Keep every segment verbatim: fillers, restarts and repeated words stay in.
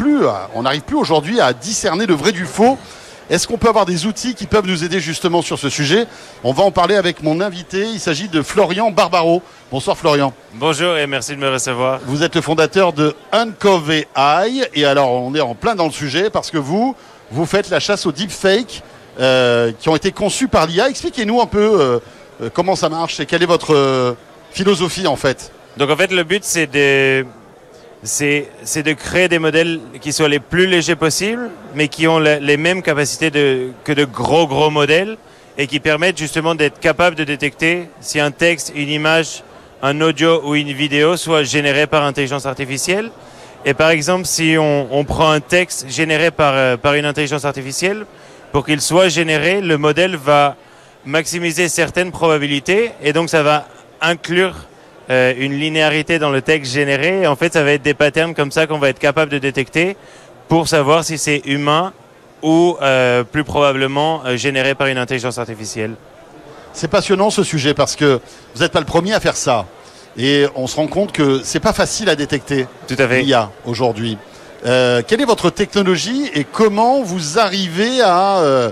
plus, à, on n'arrive plus aujourd'hui à discerner le vrai du faux. Est-ce qu'on peut avoir des outils qui peuvent nous aider justement sur ce sujet? On va en parler avec mon invité. Il s'agit de Florian Barbaro. Bonsoir Florian. Bonjour et merci de me recevoir. Vous êtes le fondateur de Uncover Eye. Et alors on est en plein dans le sujet parce que vous, vous faites la chasse aux deepfakes euh, qui ont été conçus par l'I A. Expliquez-nous un peu euh, euh, comment ça marche et quelle est votre euh, philosophie en fait. Donc en fait le but c'est de... C'est, c'est de créer des modèles qui soient les plus légers possibles, mais qui ont la, les mêmes capacités de, que de gros gros modèles et qui permettent justement d'être capables de détecter si un texte, une image, un audio ou une vidéo soit généré par intelligence artificielle. Et par exemple, si on, on prend un texte généré par, euh, par une intelligence artificielle, pour qu'il soit généré, le modèle va maximiser certaines probabilités et donc ça va inclure Euh, une linéarité dans le texte généré. Et en fait, ça va être des patterns comme ça qu'on va être capable de détecter pour savoir si c'est humain ou euh, plus probablement euh, généré par une intelligence artificielle. C'est passionnant ce sujet parce que vous n'êtes pas le premier à faire ça. Et on se rend compte que c'est pas facile à détecter. Tout à fait. L'I A aujourd'hui. Euh, quelle est votre technologie et comment vous arrivez à euh,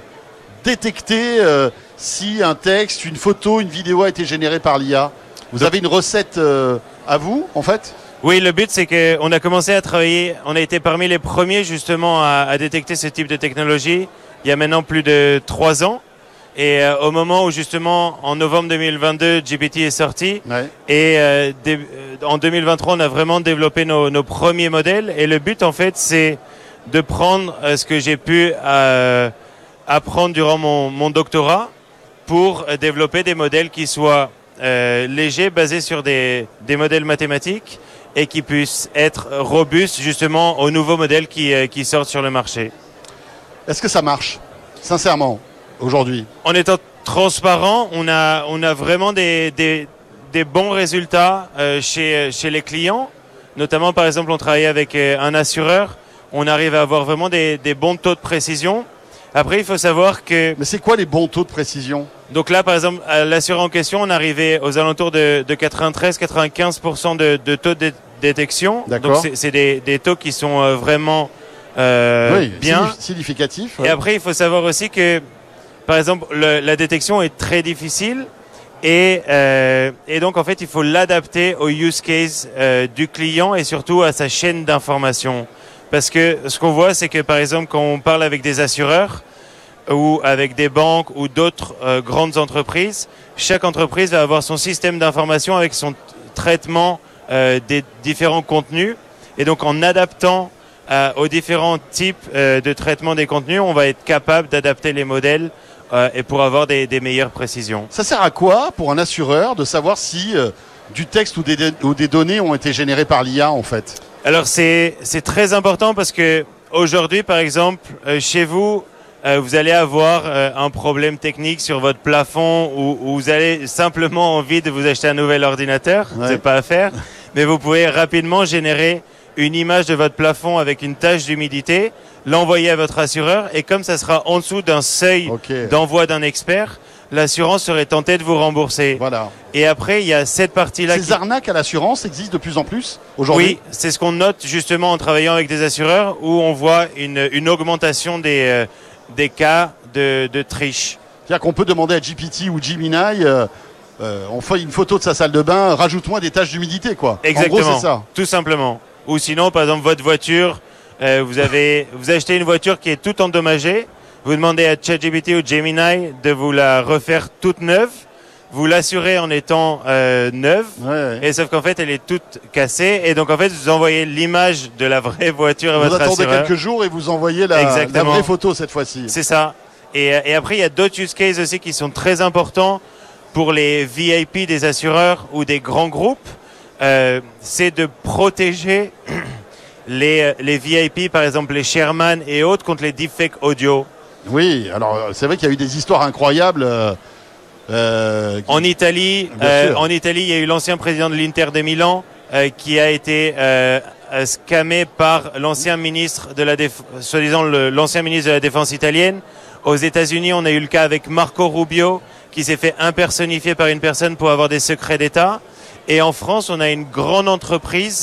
détecter euh, si un texte, une photo, une vidéo a été générée par l'I A? Vous avez une recette euh, à vous, en fait? Oui, le but, c'est qu'on a commencé à travailler, on a été parmi les premiers, justement, à, à détecter ce type de technologie il y a maintenant plus de trois ans. Et euh, au moment où, justement, en novembre deux mille vingt-deux, G P T est sorti. Ouais. Et euh, dé, en deux mille vingt-trois, on a vraiment développé nos, nos premiers modèles. Et le but, en fait, c'est de prendre euh, ce que j'ai pu euh, apprendre durant mon, mon doctorat pour euh, développer des modèles qui soient Euh, léger, basé sur des, des modèles mathématiques et qui puissent être robustes justement aux nouveaux modèles qui, euh, qui sortent sur le marché. Est-ce que ça marche, sincèrement, aujourd'hui? En étant transparent, on a, on a vraiment des, des, des bons résultats euh, chez, chez les clients. Notamment, par exemple, on travaille avec euh, un assureur. On arrive à avoir vraiment des, des bons taux de précision. Après, il faut savoir que... Mais c'est quoi les bons taux de précision? Donc là, par exemple, à l'assureur en question, on arrivait aux alentours de, de quatre-vingt-treize à quatre-vingt-quinze pour cent de, de taux de détection. D'accord. Donc c'est, c'est des, des taux qui sont euh, vraiment euh, oui, bien. Significatifs. Et ouais. après, il faut savoir aussi que, par exemple, le, la détection est très difficile. Et, euh, et donc, en fait, il faut l'adapter au use case euh, du client et surtout à sa chaîne d'information. Parce que ce qu'on voit, c'est que, par exemple, quand on parle avec des assureurs, ou avec des banques ou d'autres euh, grandes entreprises, chaque entreprise va avoir son système d'information avec son t- traitement euh, des différents contenus. Et donc en adaptant euh, aux différents types euh, de traitement des contenus, on va être capable d'adapter les modèles euh, et pour avoir des, des meilleures précisions. Ça sert à quoi pour un assureur de savoir si euh, du texte ou des, ou des données ont été générées par l'I A en fait? Alors c'est, c'est très important parce que aujourd'hui, par exemple, euh, chez vous, Euh, vous allez avoir euh, un problème technique sur votre plafond ou, ou vous avez simplement envie de vous acheter un nouvel ordinateur, ouais. C'est pas à faire, mais vous pouvez rapidement générer une image de votre plafond avec une tache d'humidité, l'envoyer à votre assureur et comme ça sera en dessous d'un seuil okay. d'envoi d'un expert, l'assurance serait tentée de vous rembourser. Voilà. Et après, il y a cette partie-là. Ces qui... arnaques à l'assurance existent de plus en plus aujourd'hui? Oui, c'est ce qu'on note justement en travaillant avec des assureurs où on voit une, une augmentation des... Euh, des cas de, de triche. C'est-à-dire qu'on peut demander à G P T ou Gemini, euh, euh, on fait une photo de sa salle de bain, rajoute-moi des taches d'humidité, quoi. Exactement. En gros, c'est ça. Tout simplement. Ou sinon, par exemple, votre voiture, euh, vous avez, vous achetez une voiture qui est toute endommagée, vous demandez à ChatGPT ou Gemini de vous la refaire toute neuve, vous l'assurez en étant euh, neuve, ouais, ouais. et sauf qu'en fait, elle est toute cassée, et donc en fait, vous envoyez l'image de la vraie voiture à vous votre assureur. Vous attendez quelques jours et vous envoyez la, la vraie photo cette fois-ci. C'est ça. Et, et après, il y a d'autres use cases aussi qui sont très importants pour les V I P des assureurs ou des grands groupes. Euh, c'est de protéger les, les V I P, par exemple les chairman et autres, contre les deepfakes audio. Oui, alors c'est vrai qu'il y a eu des histoires incroyables. Euh, euh, en Italie, euh, en Italie, il y a eu l'ancien président de l'Inter de Milan euh, qui a été euh, scammé par l'ancien ministre de la déf- soi-disant le, l'ancien ministre de la Défense italienne. Aux États-Unis, on a eu le cas avec Marco Rubio qui s'est fait impersonnifier par une personne pour avoir des secrets d'État. Et en France, on a une grande entreprise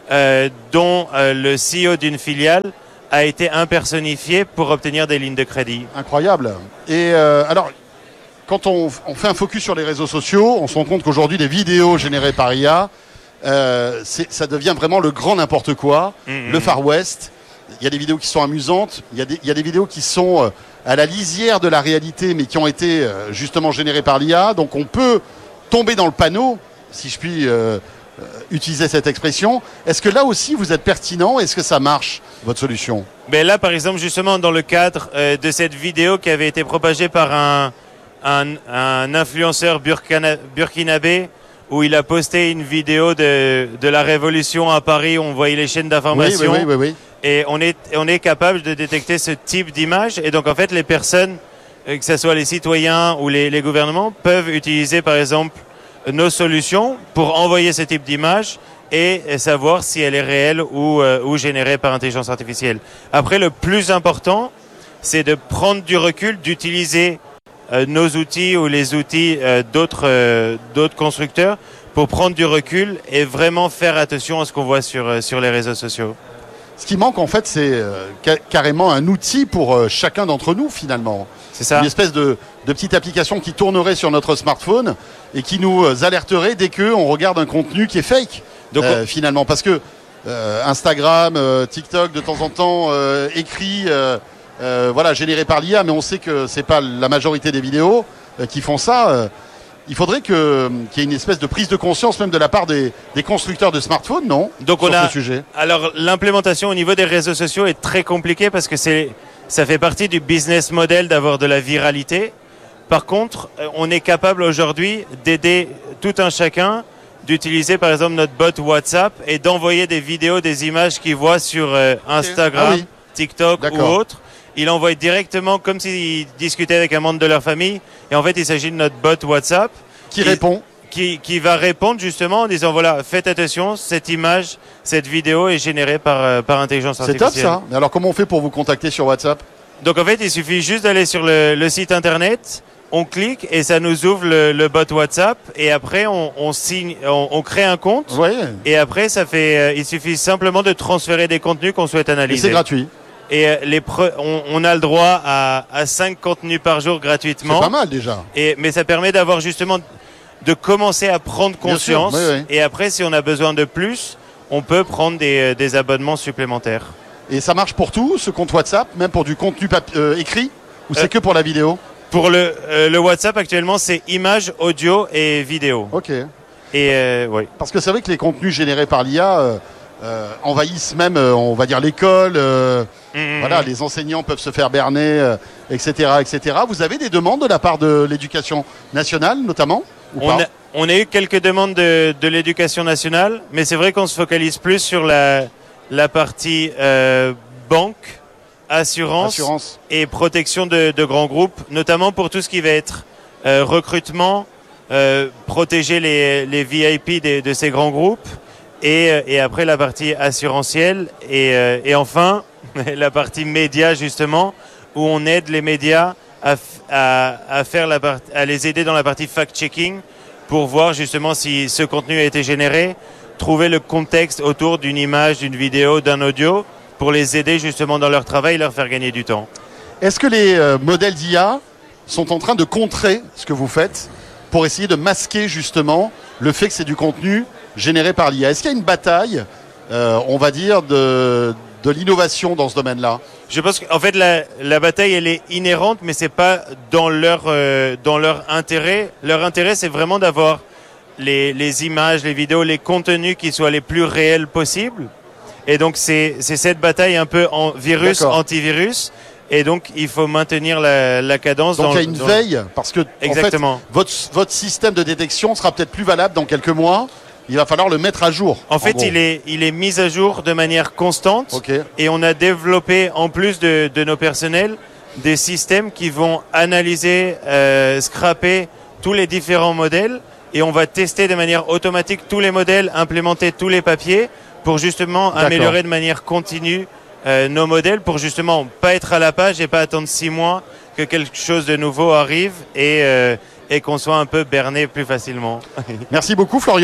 euh, dont euh, le C E O d'une filiale a été impersonnifié pour obtenir des lignes de crédit. Incroyable. Et euh, alors, quand on, on fait un focus sur les réseaux sociaux, on se rend compte qu'aujourd'hui, des vidéos générées par I A, euh, c'est, ça devient vraiment le grand n'importe quoi, mmh, le Far West. Il y a des vidéos qui sont amusantes, il y a des, il y a des vidéos qui sont à la lisière de la réalité, mais qui ont été justement générées par l'I A. Donc on peut tomber dans le panneau, si je puis euh, utiliser cette expression. Est-ce que là aussi vous êtes pertinent? Est-ce que ça marche, votre solution? Ben là, par exemple, justement, dans le cadre euh, de cette vidéo qui avait été propagée par un, un, un influenceur burkina, burkinabé, où il a posté une vidéo de, de la révolution à Paris, où on voyait les chaînes d'information. Oui, oui, oui, oui, oui. Et on est, on est capable de détecter ce type d'image. Et donc, en fait, les personnes, que ce soit les citoyens ou les, les gouvernements, peuvent utiliser, par exemple, nos solutions pour envoyer ce type d'image et savoir si elle est réelle ou, euh, ou générée par intelligence artificielle. Après, le plus important, c'est de prendre du recul, d'utiliser euh, nos outils ou les outils euh, d'autres, euh, d'autres constructeurs pour prendre du recul et vraiment faire attention à ce qu'on voit sur, euh, sur les réseaux sociaux. Ce qui manque, en fait, c'est euh, ca- carrément un outil pour euh, chacun d'entre nous, finalement. C'est ça. Une espèce de, de petite application qui tournerait sur notre smartphone et qui nous euh, alerterait dès qu'on regarde un contenu qui est fake, donc, euh, on... finalement. Parce que euh, Instagram, euh, TikTok, de temps en temps, euh, écrit, euh, euh, voilà, généré par l'I A, mais on sait que c'est pas la majorité des vidéos euh, qui font ça. Euh, Il faudrait que, qu'il y ait une espèce de prise de conscience même de la part des, des constructeurs de smartphones, non? Donc sur on a, ce sujet. Alors l'implémentation au niveau des réseaux sociaux est très compliquée parce que c'est, ça fait partie du business model d'avoir de la viralité. Par contre, on est capable aujourd'hui d'aider tout un chacun d'utiliser par exemple notre bot WhatsApp et d'envoyer des vidéos, des images qu'il voit sur euh, Instagram, ah oui. TikTok D'accord. ou autre. Il envoie directement comme s'il discutait avec un membre de leur famille. Et en fait, il s'agit de notre bot WhatsApp. Qui répond qui, qui va répondre justement en disant, voilà, faites attention, cette image, cette vidéo est générée par, euh, par intelligence artificielle. C'est top ça. Mais alors comment on fait pour vous contacter sur WhatsApp? Donc en fait, il suffit juste d'aller sur le, le site internet, on clique et ça nous ouvre le, le bot WhatsApp. Et après, on, on, signe, on, on crée un compte. Ouais. Et après, ça fait, euh, il suffit simplement de transférer des contenus qu'on souhaite analyser. Et c'est gratuit. Et les pre- on, on a le droit à, à cinq contenus par jour gratuitement. C'est pas mal déjà. Et, mais ça permet d'avoir justement de commencer à prendre conscience. Bien sûr, oui, oui. Et après, si on a besoin de plus, on peut prendre des, des abonnements supplémentaires. Et ça marche pour tout, ce compte WhatsApp, même pour du contenu papi- euh, écrit, ou c'est euh, que pour la vidéo? Pour le, euh, le WhatsApp actuellement, c'est images, audio et vidéo. Ok. Et euh, oui. Parce que c'est vrai que les contenus générés par l'I A euh, euh, envahissent même, euh, on va dire, l'école. Euh, Mmh. Voilà, les enseignants peuvent se faire berner, euh, et cetera, et cetera. Vous avez des demandes de la part de l'éducation nationale, notamment, ou on, pas a, on a eu quelques demandes de, de l'éducation nationale, mais c'est vrai qu'on se focalise plus sur la, la partie euh, banque, assurance, assurance et protection de, de grands groupes, notamment pour tout ce qui va être euh, recrutement, euh, protéger les, les V I P de, de ces grands groupes, et, et après la partie assurantielle, et, euh, et enfin la partie médias justement, où on aide les médias à, à, à, faire la part, à les aider dans la partie fact-checking pour voir justement si ce contenu a été généré, trouver le contexte autour d'une image, d'une vidéo, d'un audio, pour les aider justement dans leur travail et leur faire gagner du temps. Est-ce que les euh, modèles d'I A sont en train de contrer ce que vous faites pour essayer de masquer justement le fait que c'est du contenu généré par l'I A? Est-ce qu'il y a une bataille, euh, on va dire, de... de l'innovation dans ce domaine-là? Je pense qu'en fait la, la bataille elle est inhérente, mais c'est pas dans leur euh, dans leur intérêt. Leur intérêt c'est vraiment d'avoir les, les images, les vidéos, les contenus qui soient les plus réels possibles. Et donc c'est c'est cette bataille un peu en virus D'accord. antivirus. Et donc il faut maintenir la, la cadence. Donc dans, il y a une dans... veille parce que Exactement. En fait, votre votre système de détection sera peut-être plus valable dans quelques mois. Il va falloir le mettre à jour. En, en fait, gros. il est, il est mis à jour de manière constante. Okay. Et on a développé, en plus de, de nos personnels, des systèmes qui vont analyser, euh, scraper tous les différents modèles. Et on va tester de manière automatique tous les modèles, implémenter tous les papiers pour justement D'accord. améliorer de manière continue euh, nos modèles pour justement pas être à la page et pas attendre six mois que quelque chose de nouveau arrive et, euh, et qu'on soit un peu berné plus facilement. Merci beaucoup, Florian.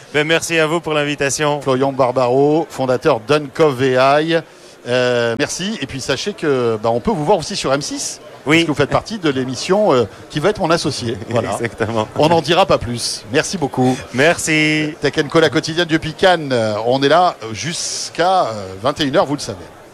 Ben, merci à vous pour l'invitation. Florian Barbaro, fondateur d'Uncov A I. Euh, merci. Et puis sachez que bah, on peut vous voir aussi sur M six. Oui. Parce que vous faites partie de l'émission euh, qui va être mon associé. Voilà. Exactement. On n'en dira pas plus. Merci beaucoup. Merci. Tech and Co, la quotidienne depuis Cannes. Euh, on est là jusqu'à euh, vingt et une heures, vous le savez.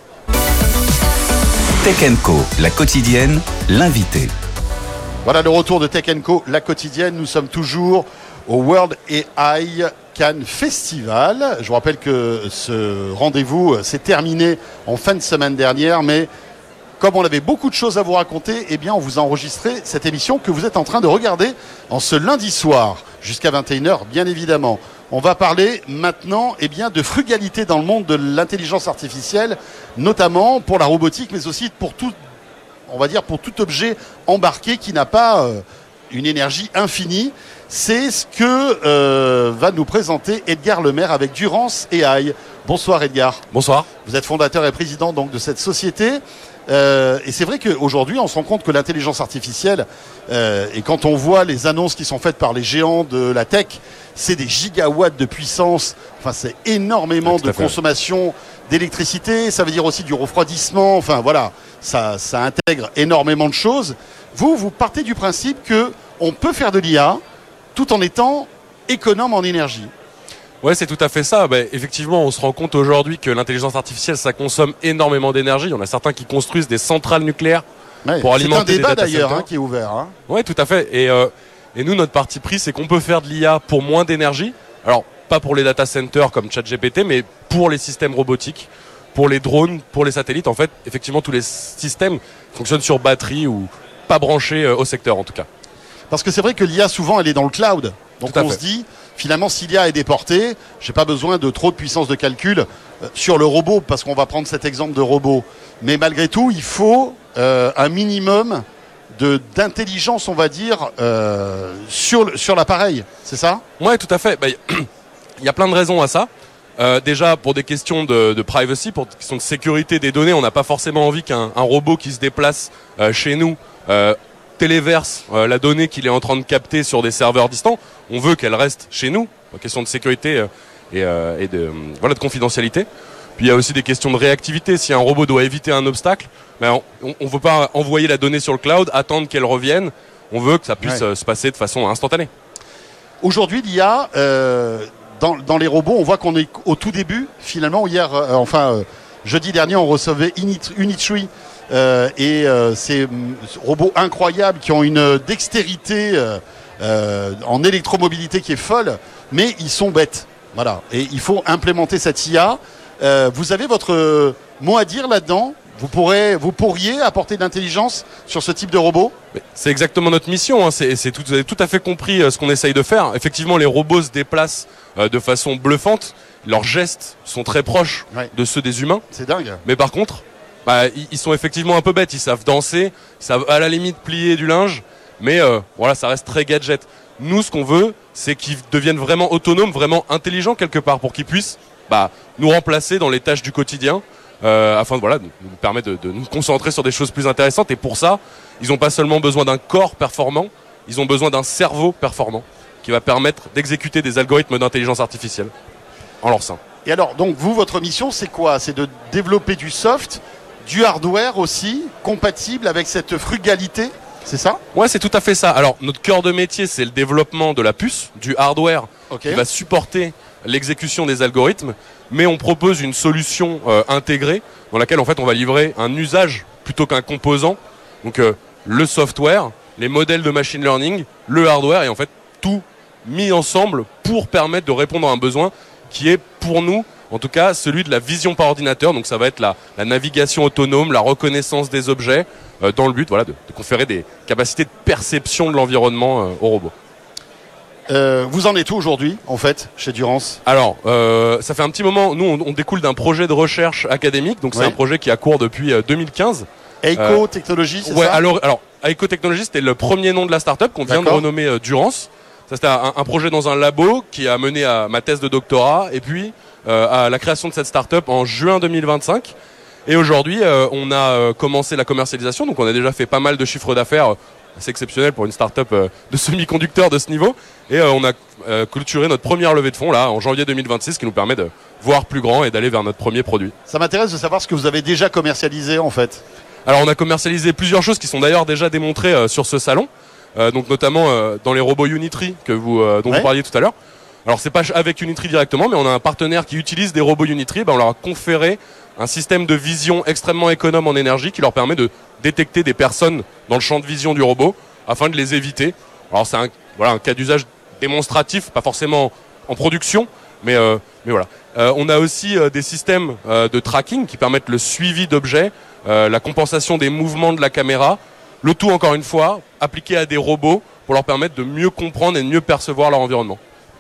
Tech and Co, la quotidienne, l'invité. Voilà le retour de Tech and Co, la quotidienne. Nous sommes toujours au World A I Cannes Festival. Je vous rappelle que ce rendez-vous s'est terminé en fin de semaine dernière, mais comme on avait beaucoup de choses à vous raconter, eh bien on vous a enregistré cette émission que vous êtes en train de regarder en ce lundi soir jusqu'à vingt et une heures, bien évidemment. On va parler maintenant eh bien, de frugalité dans le monde de l'intelligence artificielle, notamment pour la robotique, mais aussi pour tout, on va dire pour tout objet embarqué qui n'a pas euh, une énergie infinie. C'est ce que euh, va nous présenter Edgar Lemaire avec Durance A I. Bonsoir Edgar. Bonsoir. Vous êtes fondateur et président donc de cette société. Euh, et c'est vrai qu'aujourd'hui, on se rend compte que l'intelligence artificielle, euh, et quand on voit les annonces qui sont faites par les géants de la tech, c'est des gigawatts de puissance. Enfin, c'est énormément de consommation d'électricité. Ça veut dire aussi du refroidissement. Enfin, voilà, ça, ça intègre énormément de choses. Vous, vous partez du principe que on peut faire de l'I A tout en étant économe en énergie. Ouais, c'est tout à fait ça. Bah, effectivement, on se rend compte aujourd'hui que l'intelligence artificielle, ça consomme énormément d'énergie. Il y en a certains qui construisent des centrales nucléaires ouais, pour alimenter des data centers. C'est un débat d'ailleurs hein, qui est ouvert. Hein. Ouais, tout à fait. Et, euh, et nous, notre parti pris, c'est qu'on peut faire de l'I A pour moins d'énergie. Alors, pas pour les data centers comme ChatGPT, mais pour les systèmes robotiques, pour les drones, pour les satellites. En fait, effectivement, tous les systèmes fonctionnent sur batterie ou pas branchés euh, au secteur, en tout cas. Parce que c'est vrai que l'I A, souvent, elle est dans le cloud. Donc on fait. se dit, finalement, si l'I A est déportée, j'ai pas besoin de trop de puissance de calcul euh, sur le robot, parce qu'on va prendre cet exemple de robot. Mais malgré tout, il faut euh, un minimum de d'intelligence, on va dire, euh, sur, sur l'appareil. C'est ça ? Ouais, tout à fait. Bah, il y a plein de raisons à ça. Euh, déjà, pour des questions de, de privacy, pour des questions de sécurité des données, on n'a pas forcément envie qu'un un robot qui se déplace euh, chez nous euh, téléverse euh, la donnée qu'il est en train de capter sur des serveurs distants. On veut qu'elle reste chez nous, en question de sécurité euh, et, euh, et de, euh, voilà, de confidentialité. Puis il y a aussi des questions de réactivité. Si un robot doit éviter un obstacle, ben on ne veut pas envoyer la donnée sur le cloud, attendre qu'elle revienne. On veut que ça puisse ouais. euh, se passer de façon instantanée. Aujourd'hui, l'I A, euh, dans, dans les robots, on voit qu'on est au tout début. Finalement, hier, euh, enfin, euh, jeudi dernier, on recevait Unitree. Euh, et euh, ces euh, robots incroyables qui ont une dextérité euh, euh, en électromobilité qui est folle, mais ils sont bêtes. Voilà. Et il faut implémenter cette I A. Euh, vous avez votre mot à dire là-dedans ? Vous, pourrez, vous pourriez apporter de l'intelligence sur ce type de robot ? C'est exactement notre mission. Hein. C'est, c'est tout, vous avez tout à fait compris euh, ce qu'on essaye de faire. Effectivement, les robots se déplacent euh, de façon bluffante. Leurs gestes sont très proches ouais. de ceux des humains. C'est dingue. Mais par contre, bah, ils sont effectivement un peu bêtes, ils savent danser, ils savent à la limite plier du linge, mais euh, voilà, ça reste très gadget. Nous, ce qu'on veut, c'est qu'ils deviennent vraiment autonomes, vraiment intelligents quelque part, pour qu'ils puissent bah, nous remplacer dans les tâches du quotidien, euh, afin de voilà, nous permettre de, de nous concentrer sur des choses plus intéressantes. Et pour ça, ils n'ont pas seulement besoin d'un corps performant, ils ont besoin d'un cerveau performant, qui va permettre d'exécuter des algorithmes d'intelligence artificielle en leur sein. Et alors, donc vous, votre mission, c'est quoi ? C'est de développer du soft, du hardware aussi, compatible avec cette frugalité, c'est ça ? Ouais, c'est tout à fait ça. Alors, notre cœur de métier, c'est le développement de la puce, du hardware okay. qui va supporter l'exécution des algorithmes, mais on propose une solution euh, intégrée dans laquelle, en fait, on va livrer un usage plutôt qu'un composant. Donc, euh, le software, les modèles de machine learning, le hardware, et en fait, tout mis ensemble pour permettre de répondre à un besoin qui est, pour nous, en tout cas, celui de la vision par ordinateur. Donc ça va être la, la navigation autonome, la reconnaissance des objets, euh, dans le but voilà, de, de conférer des capacités de perception de l'environnement euh, au robot. Euh, vous en êtes où aujourd'hui, en fait, chez Durance ? Alors, euh, ça fait un petit moment. Nous, on, on découle d'un projet de recherche académique. Donc, c'est oui. un projet qui a cours depuis euh, deux mille quinze. Eiko Technologies, c'est ouais, ça ? alors, alors, Eiko Technologies, c'était le premier nom de la start-up qu'on vient D'accord. de renommer euh, Durance. Ça, c'était un, un projet dans un labo qui a mené à ma thèse de doctorat. Et puis, euh, à la création de cette start-up en juin deux mille vingt-cinq. Et aujourd'hui, euh, on a euh, commencé la commercialisation, donc on a déjà fait pas mal de chiffres d'affaires, euh, assez exceptionnel pour une start-up euh, de semi-conducteurs de ce niveau. Et euh, on a euh, clôturé notre première levée de fonds là en janvier deux mille vingt-six, ce qui nous permet de voir plus grand et d'aller vers notre premier produit. Ça m'intéresse de savoir ce que vous avez déjà commercialisé en fait. Alors on a commercialisé plusieurs choses qui sont d'ailleurs déjà démontrées euh, sur ce salon, euh, donc notamment euh, dans les robots Unitree que vous, euh, dont ouais. vous parliez tout à l'heure. Alors c'est pas avec Unitree directement, mais on a un partenaire qui utilise des robots Unitree. Ben, on leur a conféré un système de vision extrêmement économe en énergie qui leur permet de détecter des personnes dans le champ de vision du robot afin de les éviter. Alors c'est un, voilà, un cas d'usage démonstratif, pas forcément en production, mais, euh, mais voilà. Euh, on a aussi euh, des systèmes euh, de tracking qui permettent le suivi d'objets, euh, la compensation des mouvements de la caméra, le tout encore une fois appliqué à des robots pour leur permettre de mieux comprendre et de mieux percevoir leur environnement.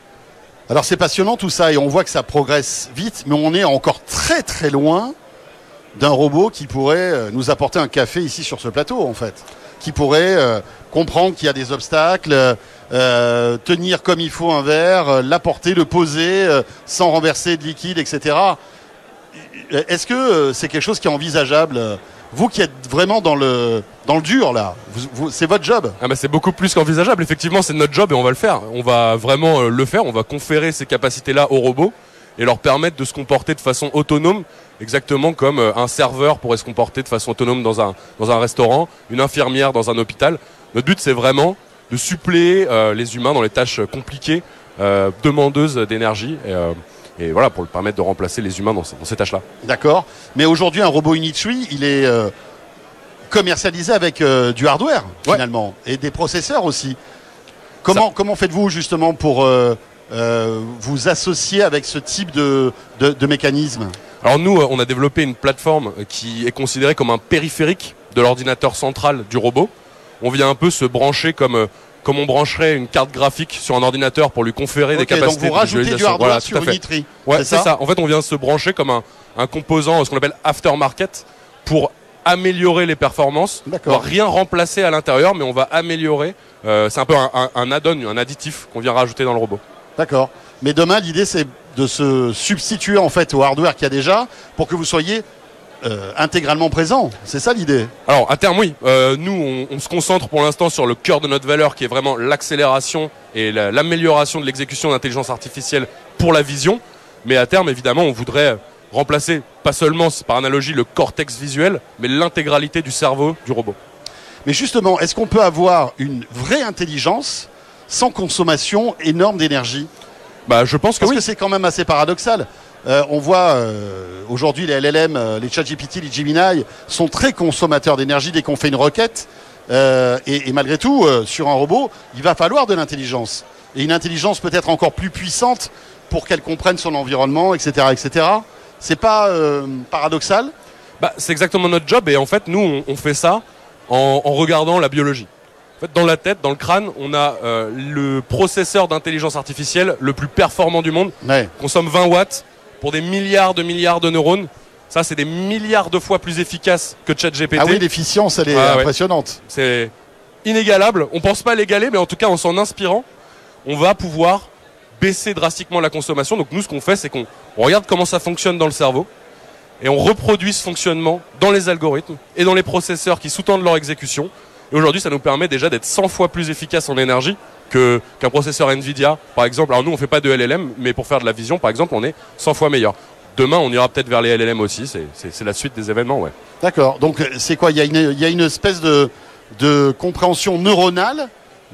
Alors c'est passionnant tout ça et on voit que ça progresse vite, mais on est encore très très loin d'un robot qui pourrait nous apporter un café ici sur ce plateau en fait, qui pourrait euh, comprendre qu'il y a des obstacles, euh, tenir comme il faut un verre, euh, l'apporter, le poser euh, sans renverser de liquide, et cetera. Est-ce que euh, c'est quelque chose qui est envisageable ? Vous qui êtes vraiment dans le dans le dur là, vous, vous, c'est votre job. Ah bah c'est beaucoup plus qu'envisageable. Effectivement, c'est notre job et on va le faire. On va vraiment euh, le faire. On va conférer ces capacités-là aux robots et leur permettre de se comporter de façon autonome, exactement comme euh, un serveur pourrait se comporter de façon autonome dans un dans un restaurant, une infirmière dans un hôpital. Notre but, c'est vraiment de suppléer euh, les humains dans les tâches compliquées, euh, demandeuses d'énergie. Et, euh, Et voilà, pour le permettre de remplacer les humains dans ces, dans ces tâches-là. D'accord. Mais aujourd'hui, un robot Unitree, il est euh, commercialisé avec euh, du hardware, finalement, ouais. Et des processeurs aussi. Comment, comment faites-vous, justement, pour euh, euh, vous associer avec ce type de, de, de mécanisme ? Alors nous, on a développé une plateforme qui est considérée comme un périphérique de l'ordinateur central du robot. On vient un peu se brancher comme... comme on brancherait une carte graphique sur un ordinateur pour lui conférer okay, des capacités donc vous rajoutez du hardware voilà, sur Unitree. Ouais, c'est ça, ça. En fait, on vient se brancher comme un, un composant, ce qu'on appelle aftermarket, pour améliorer les performances. On va rien remplacer à l'intérieur, mais on va améliorer. Euh, c'est un peu un, un, un add-on, un additif qu'on vient rajouter dans le robot. D'accord. Mais demain, l'idée, c'est de se substituer en fait au hardware qu'il y a déjà pour que vous soyez Euh, intégralement présent, c'est ça l'idée? Alors à terme oui, euh, nous on, on se concentre pour l'instant sur le cœur de notre valeur qui est vraiment l'accélération et la, l'amélioration de l'exécution d'intelligence artificielle pour la vision, mais à terme évidemment on voudrait remplacer pas seulement par analogie le cortex visuel, mais l'intégralité du cerveau du robot. Mais justement, est-ce qu'on peut avoir une vraie intelligence sans consommation énorme d'énergie? Bah je pense que Parce oui. que c'est quand même assez paradoxal. Euh, on voit euh, aujourd'hui les L L M, euh, les ChatGPT, les Gemini sont très consommateurs d'énergie dès qu'on fait une requête. Euh, et, et malgré tout, euh, sur un robot, il va falloir de l'intelligence. Et une intelligence peut-être encore plus puissante pour qu'elle comprenne son environnement, et cetera, et cetera. C'est pas euh, paradoxal? Bah, c'est exactement notre job. Et en fait, nous, on, on fait ça en, en regardant la biologie. En fait, dans la tête, dans le crâne, on a euh, le processeur d'intelligence artificielle le plus performant du monde. Ouais. Consomme vingt watts. Pour des milliards de milliards de neurones, ça c'est des milliards de fois plus efficace que ChatGPT. Ah oui, l'efficience elle est ah, impressionnante. Ouais. C'est inégalable. On pense pas l'égaler, mais en tout cas en s'en inspirant, on va pouvoir baisser drastiquement la consommation. Donc nous, ce qu'on fait, c'est qu'on on regarde comment ça fonctionne dans le cerveau et on reproduit ce fonctionnement dans les algorithmes et dans les processeurs qui sous-tendent leur exécution. Et aujourd'hui, ça nous permet déjà d'être cent fois plus efficace en énergie que, qu'un processeur Nvidia, par exemple. Alors nous, on fait pas de L L M, mais pour faire de la vision, par exemple, on est cent fois meilleur. Demain, on ira peut-être vers les L L M aussi. C'est, c'est, c'est la suite des événements, ouais. D'accord. Donc, c'est quoi? Il y a une, il y a une espèce de, de compréhension neuronale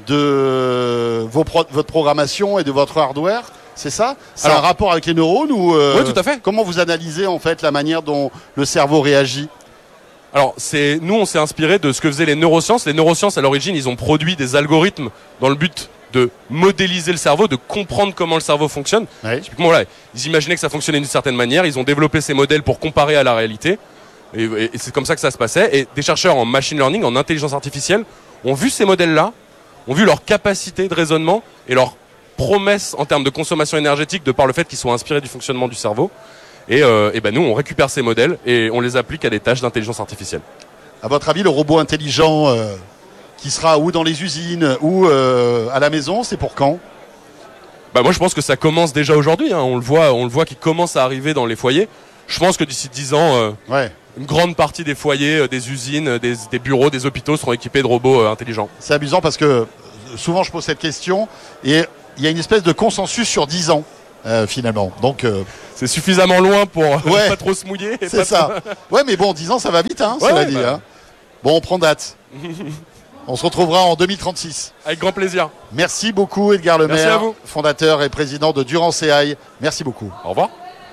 de vos pro, votre programmation et de votre hardware. C'est ça? C'est Alors, un rapport avec les neurones ou euh, oui, tout à fait. Comment vous analysez en fait la manière dont le cerveau réagit? Alors, c'est, nous, on s'est inspiré de ce que faisaient les neurosciences. Les neurosciences, à l'origine, ils ont produit des algorithmes dans le but de modéliser le cerveau, de comprendre comment le cerveau fonctionne. Oui. Typiquement, voilà, ils imaginaient que ça fonctionnait d'une certaine manière. Ils ont développé ces modèles pour comparer à la réalité. Et, et, et c'est comme ça que ça se passait. Et des chercheurs en machine learning, en intelligence artificielle, ont vu ces modèles-là, ont vu leur capacité de raisonnement et leur promesse en termes de consommation énergétique de par le fait qu'ils sont inspirés du fonctionnement du cerveau. Et, euh, et ben nous, on récupère ces modèles et on les applique à des tâches d'intelligence artificielle. À votre avis, le robot intelligent euh, qui sera ou dans les usines ou euh, à la maison, c'est pour quand? Bah moi, je pense que ça commence déjà aujourd'hui. Hein. On le voit, on le voit qui commence à arriver dans les foyers. je pense que d'ici dix ans, euh, ouais. une grande partie des foyers, euh, des usines, euh, des, des bureaux, des hôpitaux seront équipés de robots euh, intelligents. C'est amusant parce que souvent je pose cette question et il y a une espèce de consensus sur dix ans euh, finalement. Donc euh, c'est suffisamment loin pour ouais, pas trop se mouiller. C'est pas ça. Trop... Ouais, mais bon, dix ans ça va vite, hein, ouais, cela ouais, dit. bah... Hein. Bon, on prend date. On se retrouvera en deux mille trente-six. Avec grand plaisir. Merci beaucoup Edgar Lemaire, Merci à vous. fondateur et président de Durance A I. Merci beaucoup. Au revoir.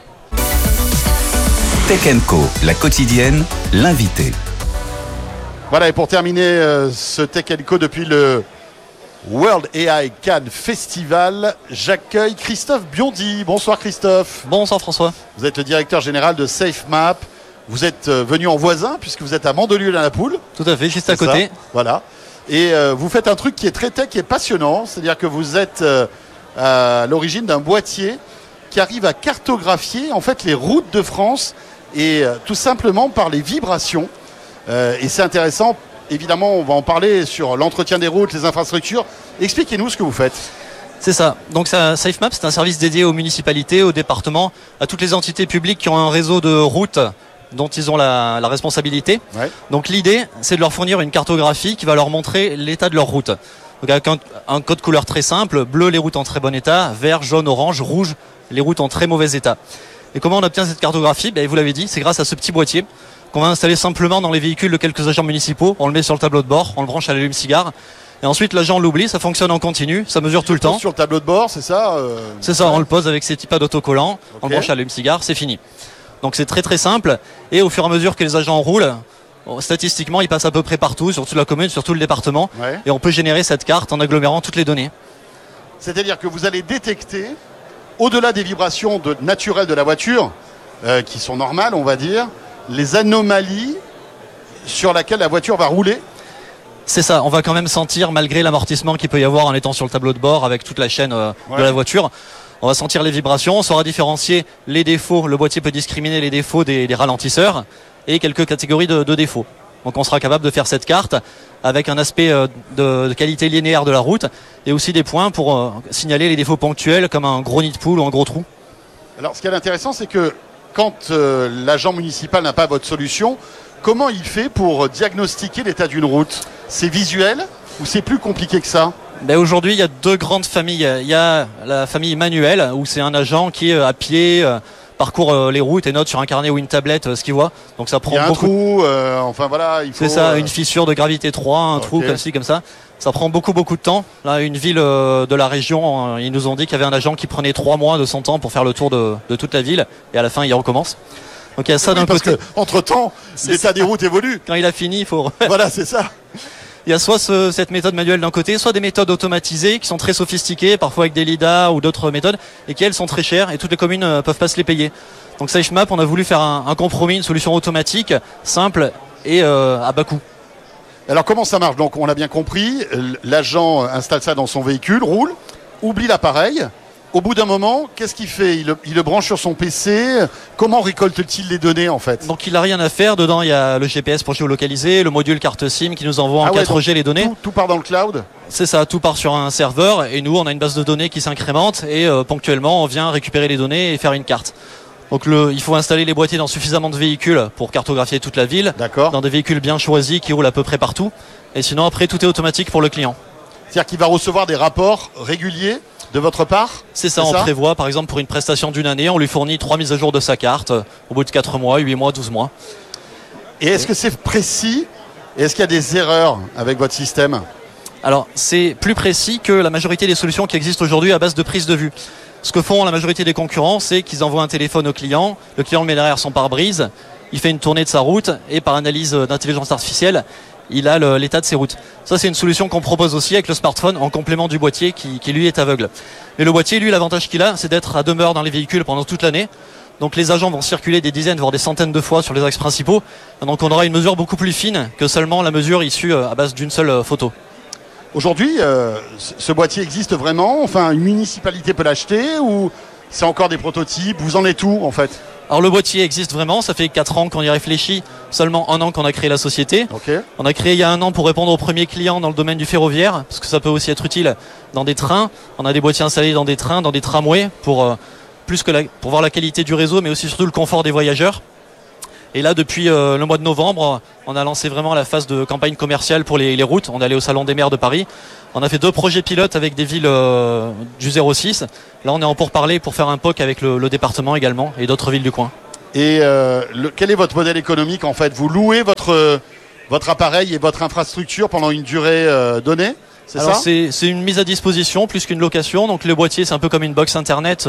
Tech and Co, la quotidienne, l'invité. Voilà, et pour terminer euh, ce Tech and Co depuis le World A I Cannes Festival, j'accueille Christophe Biondi. Bonsoir Christophe. Bonsoir François. Vous êtes le directeur général de SafeMap. Vous êtes euh, venu en voisin puisque vous êtes à Mandelieu-la-Napoule. Tout à fait, juste à côté. Ça, voilà. Et euh, vous faites un truc qui est très tech et passionnant, c'est-à-dire que vous êtes euh, à l'origine d'un boîtier qui arrive à cartographier en fait les routes de France et euh, tout simplement par les vibrations. Euh, et c'est intéressant, évidemment, on va en parler sur l'entretien des routes, les infrastructures. Expliquez-nous ce que vous faites. C'est ça. Donc ça, SafeMap, c'est un service dédié aux municipalités, aux départements, à toutes les entités publiques qui ont un réseau de routes dont ils ont la, la responsabilité. Ouais. Donc l'idée, c'est de leur fournir une cartographie qui va leur montrer l'état de leur route. Donc avec un, un code couleur très simple, bleu les routes en très bon état, vert, jaune, orange, rouge les routes en très mauvais état. Et comment on obtient cette cartographie ? Ben, vous l'avez dit, c'est grâce à ce petit boîtier qu'on va installer simplement dans les véhicules de quelques agents municipaux. On le met sur le tableau de bord, on le branche à l'allume-cigare. Et ensuite, l'agent l'oublie, ça fonctionne en continu, ça mesure tout le temps. Sur le tableau de bord, c'est ça euh... C'est ça, on le pose avec ses petits pads d'autocollants, okay. On le branche à l'allume-cigare, c'est fini. Donc c'est très très simple. Et au fur et à mesure que les agents roulent, statistiquement, ils passent à peu près partout, sur toute la commune, sur tout le département. Ouais. Et on peut générer cette carte en agglomérant toutes les données. C'est-à-dire que vous allez détecter, au-delà des vibrations de, naturelles de la voiture, euh, qui sont normales, on va dire, les anomalies sur lesquelles la voiture va rouler. C'est ça, on va quand même sentir, malgré l'amortissement qu'il peut y avoir en étant sur le tableau de bord avec toute la chaîne euh, ouais. de la voiture, on va sentir les vibrations, on saura différencier les défauts, le boîtier peut discriminer les défauts des, des ralentisseurs et quelques catégories de, de défauts. Donc on sera capable de faire cette carte avec un aspect euh, de, de qualité linéaire de la route et aussi des points pour euh, signaler les défauts ponctuels comme un gros nid de poule ou un gros trou. Alors ce qui est intéressant, c'est que quand euh, l'agent municipal n'a pas votre solution, comment il fait pour diagnostiquer l'état d'une route ? C'est visuel ou c'est plus compliqué que ça ? Ben aujourd'hui, il y a deux grandes familles. Il y a la famille manuelle, où c'est un agent qui, à pied, parcourt les routes et note sur un carnet ou une tablette ce qu'il voit. Donc ça prend il y a un beaucoup. trou, euh, enfin voilà, il faut. C'est ça, euh... une fissure de gravité trois, un okay. trou comme ci, comme ça. Ça prend beaucoup, beaucoup de temps. Là, une ville de la région, ils nous ont dit qu'il y avait un agent qui prenait trois mois de son temps pour faire le tour de, de toute la ville. Et à la fin, il recommence. Donc il y a ça oui, d'un parce côté. Que, entre temps, l'état ça. des routes évolue. Quand il a fini, il faut. Voilà, c'est ça. Il y a soit ce, cette méthode manuelle d'un côté, soit des méthodes automatisées qui sont très sophistiquées, parfois avec des L I D A ou d'autres méthodes, et qui elles sont très chères et toutes les communes ne peuvent pas se les payer. Donc SafeMap, on a voulu faire un, un compromis, une solution automatique, simple et euh, à bas coût. Alors comment ça marche ? Donc on l'a bien compris, l'agent installe ça dans son véhicule, roule, oublie l'appareil. Au bout d'un moment, qu'est-ce qu'il fait ? il le, il le branche sur son P C. Comment récolte-t-il les données en fait ? Donc il n'a rien à faire. Dedans, il y a le G P S pour géolocaliser, le module carte SIM qui nous envoie en ah ouais, quatre G les données. Tout, tout part dans le cloud ? C'est ça, tout part sur un serveur et nous, on a une base de données qui s'incrémente et euh, ponctuellement, on vient récupérer les données et faire une carte. Donc le, il faut installer les boîtiers dans suffisamment de véhicules pour cartographier toute la ville. D'accord. Dans des véhicules bien choisis qui roulent à peu près partout. Et sinon, après, tout est automatique pour le client. C'est-à-dire qu'il va recevoir des rapports réguliers de votre part ? C'est ça, on ça prévoit par exemple pour une prestation d'une année, on lui fournit trois mises à jour de sa carte euh, au bout de quatre mois, huit mois, douze mois. Et est-ce que c'est précis ? Et est-ce qu'il y a des erreurs avec votre système ? Alors c'est plus précis que la majorité des solutions qui existent aujourd'hui à base de prise de vue. Ce que font la majorité des concurrents, c'est qu'ils envoient un téléphone au client, le client le met derrière son pare-brise, il fait une tournée de sa route et par analyse d'intelligence artificielle, il a le, l'état de ses routes. Ça, c'est une solution qu'on propose aussi avec le smartphone en complément du boîtier qui, qui lui est aveugle. Mais le boîtier, lui, l'avantage qu'il a, c'est d'être à demeure dans les véhicules pendant toute l'année. Donc les agents vont circuler des dizaines, voire des centaines de fois sur les axes principaux. Donc on aura une mesure beaucoup plus fine que seulement la mesure issue à base d'une seule photo. Aujourd'hui, euh, ce boîtier existe vraiment ? Enfin, une municipalité peut l'acheter ou c'est encore des prototypes ? Vous en êtes où en fait ? Alors le boîtier existe vraiment, ça fait quatre ans qu'on y réfléchit, seulement un an qu'on a créé la société. Okay. On a créé il y a un an pour répondre aux premiers clients dans le domaine du ferroviaire, parce que ça peut aussi être utile dans des trains. On a des boîtiers installés dans des trains, dans des tramways pour, plus que la, pour voir la qualité du réseau, mais aussi surtout le confort des voyageurs. Et là, depuis euh, le mois de novembre, on a lancé vraiment la phase de campagne commerciale pour les, les routes. On est allé au Salon des maires de Paris. On a fait deux projets pilotes avec des villes euh, du zéro six. Là, on est en pourparlers pour faire un P O C avec le, le département également et d'autres villes du coin. Et euh, le, quel est votre modèle économique en fait? Vous louez votre, votre appareil et votre infrastructure pendant une durée euh, donnée? C'est Alors ça c'est, c'est une mise à disposition plus qu'une location. Donc le boîtier, c'est un peu comme une box internet.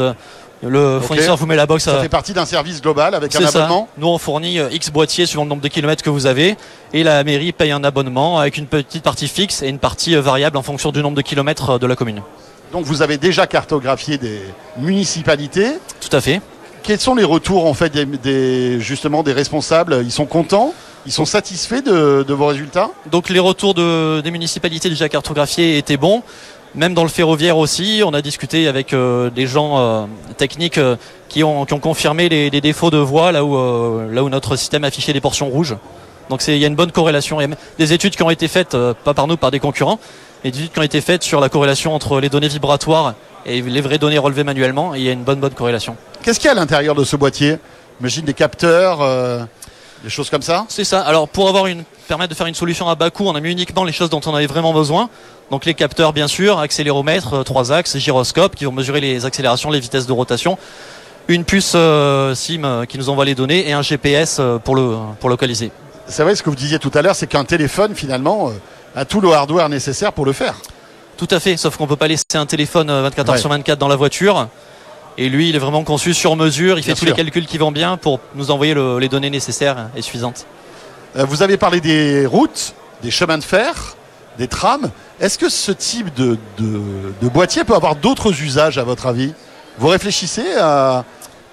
Le okay. fournisseur vous met la box. Ça à... fait partie d'un service global avec c'est un ça. abonnement. Nous, on fournit X boîtiers suivant le nombre de kilomètres que vous avez. Et la mairie paye un abonnement avec une petite partie fixe et une partie variable en fonction du nombre de kilomètres de la commune. Donc vous avez déjà cartographié des municipalités. Tout à fait. Quels sont les retours en fait des, des, justement des responsables? Ils sont contents? Ils sont satisfaits de, de vos résultats? Donc les retours de, des municipalités déjà cartographiées étaient bons. Même dans le ferroviaire aussi, on a discuté avec euh, des gens euh, techniques euh, qui, ont, qui ont confirmé les, les défauts de voie là où, euh, là où notre système affichait des portions rouges. Donc il y a une bonne corrélation. Il y a des études qui ont été faites, euh, pas par nous, par des concurrents, mais des études qui ont été faites sur la corrélation entre les données vibratoires et les vraies données relevées manuellement. Et il y a une bonne bonne corrélation. Qu'est-ce qu'il y a à l'intérieur de ce boîtier? J'imagine des capteurs, euh, des choses comme ça? C'est ça. Alors pour avoir une, permettre de faire une solution à bas coût, on a mis uniquement les choses dont on avait vraiment besoin. Donc les capteurs bien sûr, accéléromètre, euh, trois axes, gyroscope qui vont mesurer les accélérations, les vitesses de rotation, une puce euh, SIM euh, qui nous envoie les données et un G P S euh, pour, le, pour localiser. C'est vrai, ce que vous disiez tout à l'heure, c'est qu'un téléphone finalement euh, a tout le hardware nécessaire pour le faire. Tout à fait, sauf qu'on ne peut pas laisser un téléphone vingt-quatre heures ouais. sur vingt-quatre dans la voiture. Et lui, il est vraiment conçu sur mesure, il bien fait tous sûr. les calculs qui vont bien pour nous envoyer le, les données nécessaires et suffisantes. Euh, vous avez parlé des routes, des chemins de fer, des trams. Est-ce que ce type de, de, de boîtier peut avoir d'autres usages à votre avis? Vous réfléchissez à,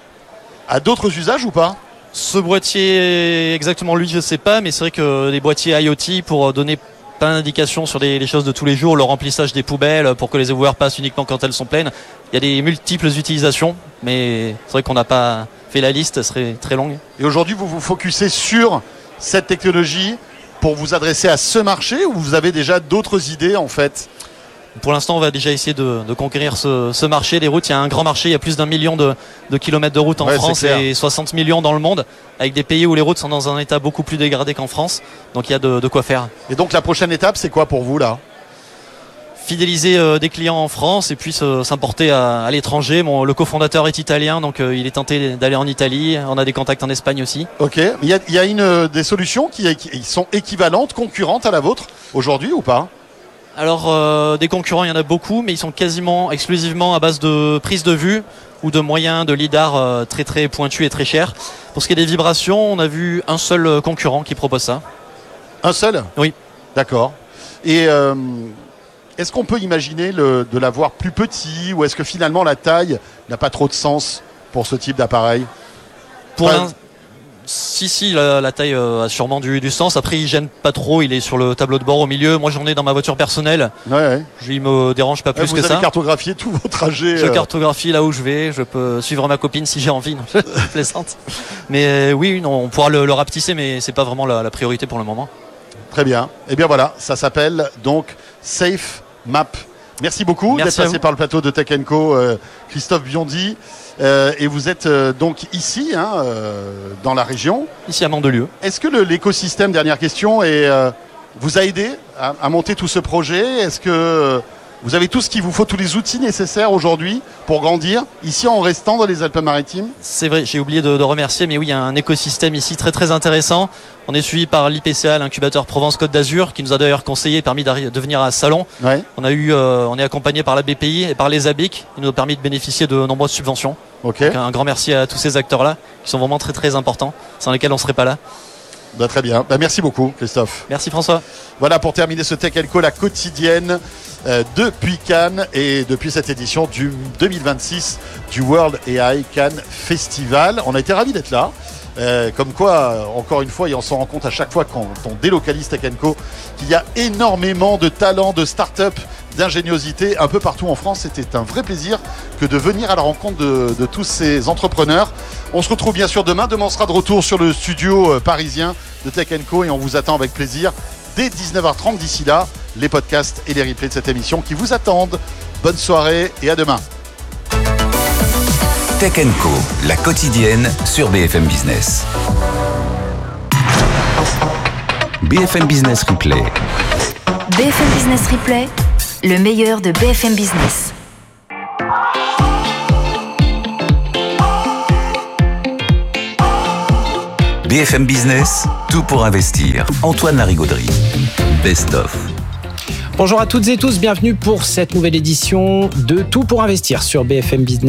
à d'autres usages ou pas? Ce boîtier, exactement lui, je ne sais pas, mais c'est vrai que des boîtiers IoT pour donner plein d'indications sur des, les choses de tous les jours, le remplissage des poubelles pour que les éboueurs passent uniquement quand elles sont pleines. Il y a des multiples utilisations, mais c'est vrai qu'on n'a pas fait la liste, elle serait très longue. Et aujourd'hui, vous vous focussez sur cette technologie pour vous adresser à ce marché ou vous avez déjà d'autres idées en fait? Pour l'instant, on va déjà essayer de, de conquérir ce, ce marché des routes. Il y a un grand marché, il y a plus d'un million de, de kilomètres de routes en ouais, France et soixante millions dans le monde, avec des pays où les routes sont dans un état beaucoup plus dégradé qu'en France. Donc il y a de, de quoi faire. Et donc la prochaine étape, c'est quoi pour vous là? Fidéliser euh, des clients en France et puis euh, s'importer à, à l'étranger. Bon, le cofondateur est italien, donc euh, il est tenté d'aller en Italie. On a des contacts en Espagne aussi. Ok. Il y a, il y a une, euh, des solutions qui, qui sont équivalentes, concurrentes à la vôtre aujourd'hui ou pas? Alors euh, des concurrents, il y en a beaucoup, mais ils sont quasiment exclusivement à base de prise de vue ou de moyens de lidar euh, très très pointus et très chers. Pour ce qui est des vibrations, on a vu un seul concurrent qui propose ça. Un seul? Oui. D'accord. Et euh, est-ce qu'on peut imaginer le, de l'avoir plus petit ou est-ce que finalement la taille n'a pas trop de sens pour ce type d'appareil? Pour enfin, Si, si, la, la taille euh, a sûrement du, du sens. Après, il gêne pas trop. Il est sur le tableau de bord au milieu. Moi, j'en ai dans ma voiture personnelle. Ouais, ouais. Je, il me dérange pas plus vous que avez ça. cartographié tous vos trajets. Je euh... cartographie là où je vais. Je peux suivre ma copine si j'ai envie. Non, je plaisante. Mais euh, oui, non, on pourra le, le rapetisser, mais c'est pas vraiment la, la priorité pour le moment. Très bien. Et bien voilà, ça s'appelle donc Safe Map. Merci beaucoup Merci d'être passé par le plateau de Tech and Co, euh, Christophe Biondi. Euh, et vous êtes euh, donc ici, hein, euh, dans la région. Ici à Mandelieu. Est-ce que le, l'écosystème, dernière question, est, euh, vous a aidé à, à monter tout ce projet? Est-ce que euh, vous avez tout ce qu'il vous faut, tous les outils nécessaires aujourd'hui pour grandir, ici en restant dans les Alpes-Maritimes? C'est vrai, j'ai oublié de, de remercier, mais oui, il y a un écosystème ici très très intéressant. On est suivi par l'I P C A, l'incubateur Provence-Côte d'Azur, qui nous a d'ailleurs conseillé, permis de venir à Salon. Ouais. On a eu, euh, on est accompagné par la B P I et par les A B I C, qui nous ont permis de bénéficier de nombreuses subventions. Ok. Donc un grand merci à tous ces acteurs-là, qui sont vraiment très très importants, sans lesquels on ne serait pas là. Bah, très bien. Bah, merci beaucoup, Christophe. Merci François. Voilà pour terminer ce Tech and Co, la quotidienne euh, depuis Cannes et depuis cette édition du deux mille vingt-six du World A I Cannes Festival. On a été ravis d'être là. Euh, comme quoi, encore une fois, et on s'en rend compte à chaque fois quand on délocalise Tech and Co, qu'il y a énormément de talents, de start-up, d'ingéniosité un peu partout en France. C'était un vrai plaisir que de venir à la rencontre de, de tous ces entrepreneurs. On se retrouve bien sûr demain. Demain, on sera de retour sur le studio euh, parisien de Tech and Co et on vous attend avec plaisir dès dix-neuf heures trente. D'ici là, les podcasts et les replays de cette émission qui vous attendent. Bonne soirée et à demain. Tech and Co, la quotidienne sur B F M Business. B F M Business Replay. B F M Business Replay, le meilleur de B F M Business. B F M Business, tout pour investir. Antoine Larigauderie. Best of. Bonjour à toutes et tous, bienvenue pour cette nouvelle édition de Tout pour investir sur B F M Business.